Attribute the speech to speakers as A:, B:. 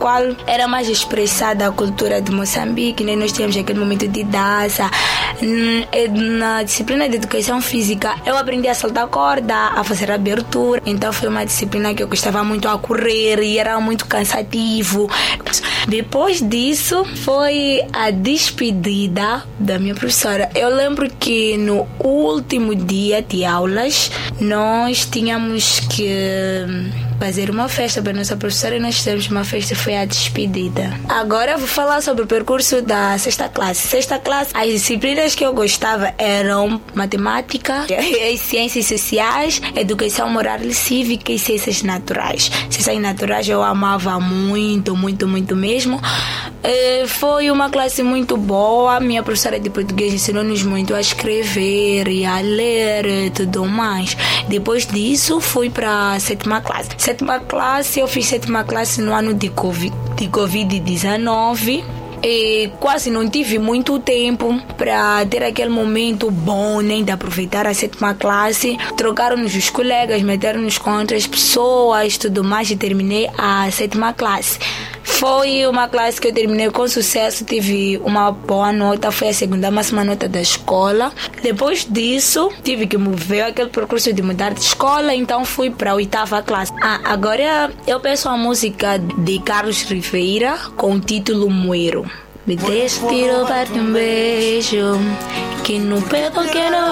A: qual era mais expressada a cultura de Moçambique, né? Nós tínhamos aquele momento de dança. Na disciplina de educação física, eu aprendi a saltar corda, a fazer abertura. Então foi uma disciplina que eu gostava muito a correr e era muito cansativo. Depois disso, foi a despedida da minha professora. Eu lembro que no último dia de aulas, nós tínhamos que fazer uma festa para a nossa professora e nós fizemos uma festa, foi a despedida. Agora eu vou falar sobre o percurso da sexta classe. Sexta classe, as disciplinas que eu gostava eram matemática, as ciências sociais, educação moral e cívica e ciências naturais. Ciências naturais eu amava muito, muito, muito mesmo. Foi uma classe muito boa. Minha professora de português ensinou-nos muito a escrever e a ler e tudo mais. Depois disso, fui para a sétima classe. Sétima classe, eu fiz sétima classe no ano de Covid-19. E quase não tive muito tempo para ter aquele momento bom, nem de aproveitar a sétima classe. Trocaram-nos os colegas, meteram-nos com outras pessoas, tudo mais, e terminei a sétima classe. Foi uma classe que eu terminei com sucesso, tive uma boa nota, foi a segunda máxima nota da escola. Depois disso, tive que mover aquele percurso de mudar de escola, então fui para a oitava classe. Agora eu peço a música de Carlos Rivera com o título Muero. Me deixa te roubar um beijo, que no pedo que não